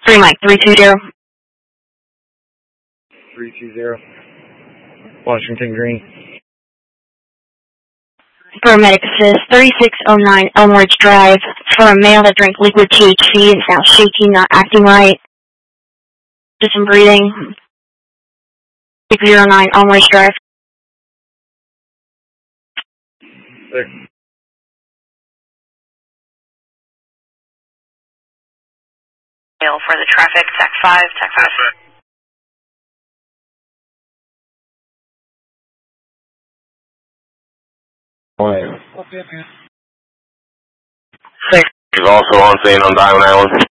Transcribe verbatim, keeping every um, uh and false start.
Three Mike, three two zero. three two zero. Washington Green. Paramedic assist, thirty-six oh nine Elmridge Drive, for a male that drank liquid T H C and is now shaky, not acting right. Just some breathing. six oh nine Elmridge Drive. Six. For the traffic, Tech five, Tech five. One. Six is also on scene on Diamond Island.